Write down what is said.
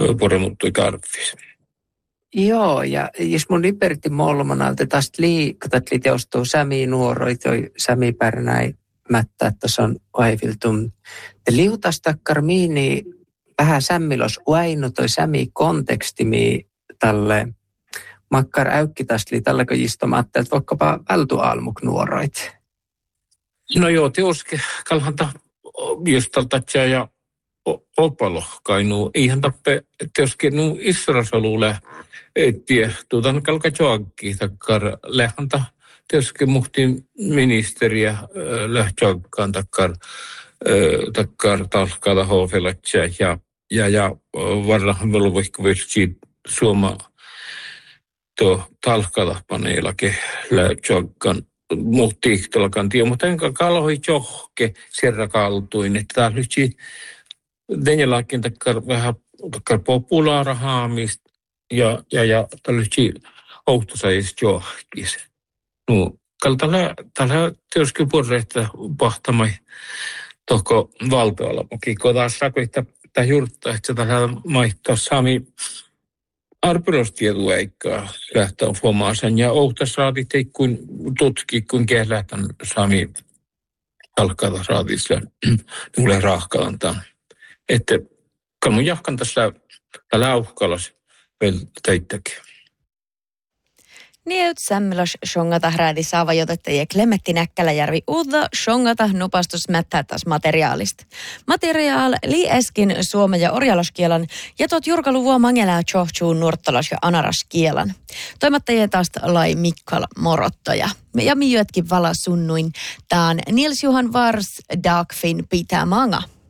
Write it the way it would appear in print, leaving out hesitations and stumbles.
poremuttui karvis. Joo, ja jos mun liberti molmanalta tästä liikatat teostuu sämi nuoroi, toi sämi pärnäi mättä, että se on aiviltum. Te liutastakkar miini vähän sämmilos uainu toi sämi kontekstimi tälle makkar äykkitästli tällä kun istumatta, että vaikkapa vältuaalmuk nuoroit. No joo, teoske kalhanta jos taltatsia ja opalo kainu ihan tappe teoske nu Israsalulle etsiä tuotan kalkajoakki takkar lähanta teoske muhtiin ministeriä lähtjagkaan takkar talkada hovelatsia ja varrahan velvoikkuvirsi suoma tuo talkada paneelake lähtjagkaan muhtiin tolkan tie, mutta enkä kalhoi johke serra kaltuin, että tää lyhtsi denjalakin takkar vähän takkar populaarahaamista ja tää lyhtsi outosaisista johkis. No, tällä teoskin puolesta pahtamai tohko valtoalla, mutta kun taas sakoita tämä jurtta, että tällä maittaa saami arpilostiedu eikä lähtää huomaasen ja outas raadit ei kuin tutki, kuin lähtän saami alkaa raadissa nulle rahkalantaan. Että kalmun jahkan tässä tällä auhkalas vielä teittäkin. Nieut sämmilös shongata räädi saava jotettajia Klemetti Näkkäläjärvi uutta shongata nupastus mättätäs materiaalista. Materiaal li eskin suome- ja orjaloskielan ja tot jurkaluvua mangelää tjohtsuun nurttalas- ja anaraskielan. Toimattajien taas lai Mikkal Morottaja. Ja mijötkin vala sunnuin. Tään Nils Johan Vars Dagfin pitää manga.